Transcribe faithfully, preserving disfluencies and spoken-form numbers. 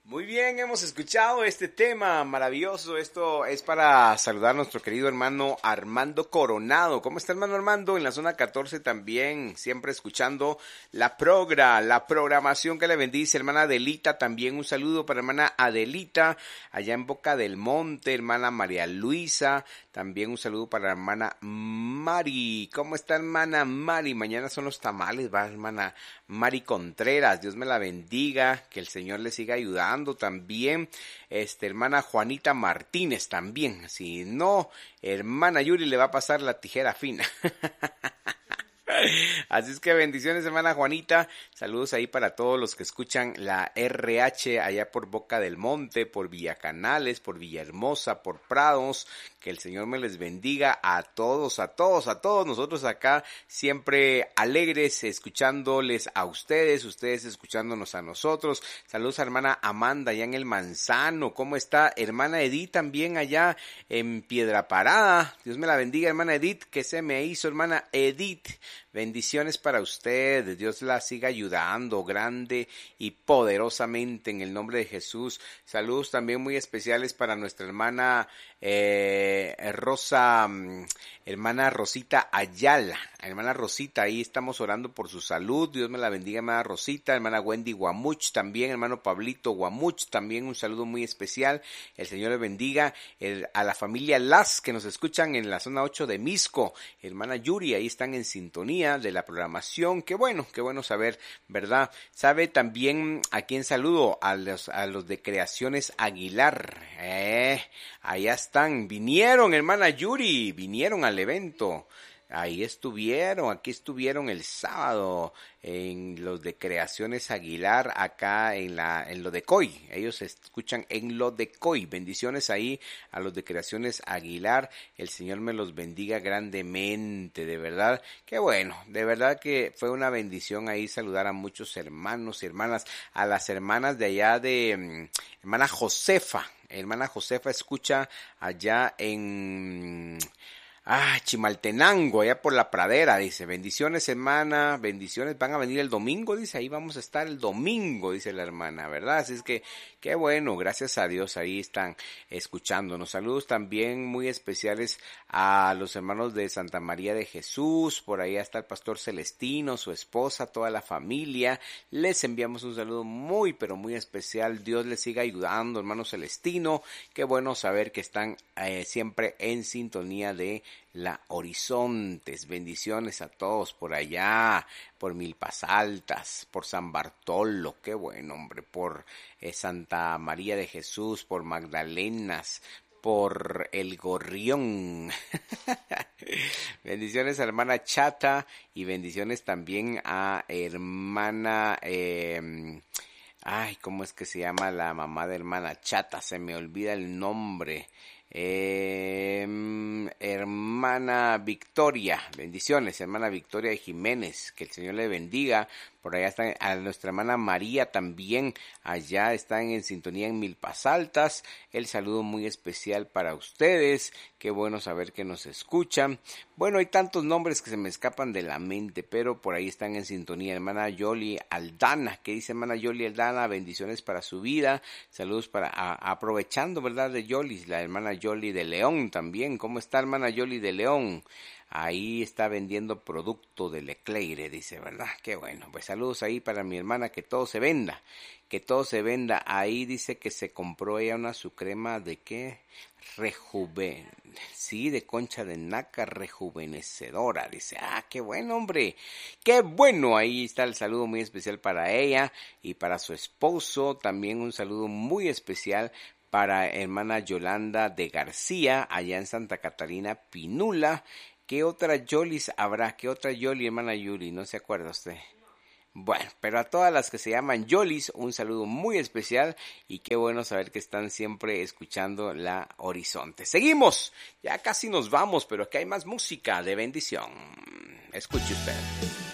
Muy bien, hemos escuchado este tema maravilloso. Esto es para saludar a nuestro querido hermano Armando Coronado. ¿Cómo está, hermano Armando? En la zona catorce también, siempre escuchando la progra, la programación que le bendice. Hermana Adelita, también un saludo para hermana Adelita, allá en Boca del Monte. Hermana María Luisa, también un saludo para hermana Mari. ¿Cómo está, hermana Mari? Mañana son los tamales, va, hermana Mari Contreras. Dios me la bendiga, que el Señor le siga ayudando. También, este, hermana Juanita Martínez también. Si no, hermana Yuri le va a pasar la tijera fina. Así es que bendiciones, hermana Juanita. Saludos ahí para todos los que escuchan la R H allá por Boca del Monte, por Villacanales, por Villahermosa, por Prados. Que el Señor me les bendiga a todos, a todos, a todos. Nosotros acá siempre alegres escuchándoles a ustedes, ustedes escuchándonos a nosotros. Saludos a hermana Amanda allá en el Manzano. ¿Cómo está? Hermana Edith también allá en Piedra Parada. Dios me la bendiga, hermana Edith. ¿Qué se me hizo, hermana Edith? Bendiciones para ustedes. Dios la siga ayudando grande y poderosamente en el nombre de Jesús. Saludos también muy especiales para nuestra hermana eh, Rosa, hermana Rosita Ayala. Hermana Rosita, ahí estamos orando por su salud. Dios me la bendiga, hermana Rosita. Hermana Wendy Guamuch también. Hermano Pablito Guamuch también. Un saludo muy especial. El Señor le bendiga. El, a la familia Las que nos escuchan en la zona ocho de Misco. Hermana Yuri, ahí están en sintonía de la programación. Qué bueno, qué bueno saber, ¿verdad? Sabe también a quién saludo, a los, a los de Creaciones Aguilar. Eh, allá están, vinieron, hermana Yuri, vinieron al evento. Ahí estuvieron, aquí estuvieron el sábado en los de Creaciones Aguilar, acá en la en lo de Coy. Ellos se escuchan en lo de Coy. Bendiciones ahí a los de Creaciones Aguilar. El Señor me los bendiga grandemente, de verdad. Qué bueno, de verdad que fue una bendición ahí saludar a muchos hermanos y hermanas, a las hermanas de allá de um, hermana Josefa. Hermana Josefa escucha allá en Ah, Chimaltenango, allá por la pradera, dice, bendiciones, hermana, bendiciones, van a venir el domingo, dice, ahí vamos a estar el domingo, dice la hermana, ¿verdad? Así es que, qué bueno, gracias a Dios, ahí están escuchándonos. Saludos también muy especiales a los hermanos de Santa María de Jesús, por ahí está el pastor Celestino, su esposa, toda la familia, les enviamos un saludo muy, pero muy especial. Dios les siga ayudando, hermano Celestino, qué bueno saber que están eh, siempre en sintonía de la Horizontes. Bendiciones a todos por allá, por Milpas Altas, por San Bartolo, qué bueno, hombre, por eh, Santa María de Jesús, por Magdalenas, por El Gorrión. Bendiciones a hermana Chata y bendiciones también a hermana eh, ay, ¿cómo es que se llama la mamá de hermana Chata? Se me olvida el nombre. Eh, hermana Victoria, bendiciones, hermana Victoria de Jiménez, que el Señor le bendiga. Por allá está a nuestra hermana María también, allá están en sintonía en Milpas Altas. El saludo muy especial para ustedes, qué bueno saber que nos escuchan. Bueno, hay tantos nombres que se me escapan de la mente, pero por ahí están en sintonía. Hermana Yoli Aldana, ¿qué dice hermana Yoli Aldana? Bendiciones para su vida, saludos para, a, aprovechando, ¿verdad? De Yoli, la hermana Yoli de León también. ¿Cómo está hermana Yoli de León? Ahí está vendiendo producto de Leclerc, dice, ¿verdad? Qué bueno, pues saludos ahí para mi hermana, que todo se venda, que todo se venda. Ahí dice que se compró ella una su crema de qué, rejuven, sí, de concha de nácar rejuvenecedora, dice, ah, qué bueno, hombre, qué bueno. Ahí está el saludo muy especial para ella y para su esposo, también un saludo muy especial para hermana Yolanda de García, allá en Santa Catarina Pinula. ¿Qué otra Yolis habrá? ¿Qué otra Yoli, hermana Yuli? ¿No se acuerda usted? Bueno, pero a todas las que se llaman Yolis, un saludo muy especial y qué bueno saber que están siempre escuchando la Horizonte. Seguimos, ya casi nos vamos, pero aquí hay más música de bendición. Escuche usted.